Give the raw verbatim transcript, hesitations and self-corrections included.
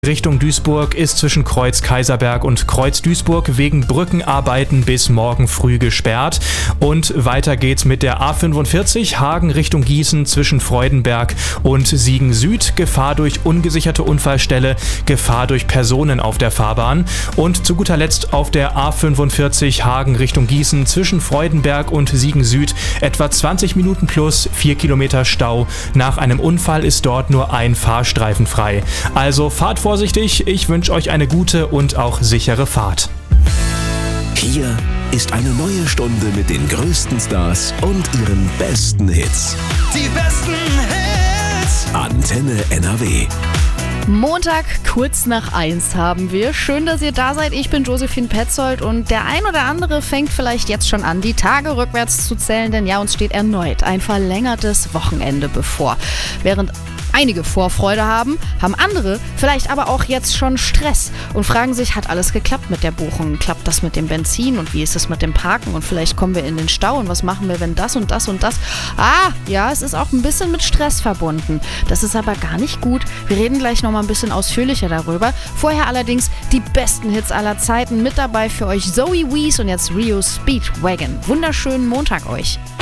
Richtung Duisburg ist zwischen Kreuz Kaiserberg und Kreuz Duisburg wegen Brückenarbeiten bis morgen früh gesperrt. Und weiter geht's mit der A fünfundvierzig Hagen Richtung Gießen zwischen Freudenberg und Siegen Süd. Gefahr durch ungesicherte Unfallstelle, Gefahr durch Personen auf der Fahrbahn. Und zu guter Letzt auf der A fünfundvierzig Hagen Richtung Gießen zwischen Freudenberg und Siegen Süd etwa zwanzig Minuten plus vier Kilometer Stau. Nach einem Unfall ist dort nur ein Fahrstreifen frei. Also fahrt vor vorsichtig, ich wünsche euch eine gute und auch sichere Fahrt. Hier ist eine neue Stunde mit den größten Stars und ihren besten Hits. Die besten Hits! Antenne N R W. Montag kurz nach eins haben wir. Schön, dass ihr da seid. Ich bin Josephine Petzold und der ein oder andere fängt vielleicht jetzt schon an, die Tage rückwärts zu zählen, denn ja, uns steht erneut ein verlängertes Wochenende bevor. Während einige Vorfreude haben, haben andere vielleicht aber auch jetzt schon Stress und fragen sich, hat alles geklappt mit der Buchung? Klappt das mit dem Benzin und wie ist es mit dem Parken? Und vielleicht kommen wir in den Stau und was machen wir, wenn das und das und das? Ah, ja, es ist auch ein bisschen mit Stress verbunden. Das ist aber gar nicht gut. Wir reden gleich noch mal ein bisschen ausführlicher darüber. Vorher allerdings die besten Hits aller Zeiten. Mit dabei für euch Zoe Wees und jetzt Rio Speedwagon. Wunderschönen Montag euch.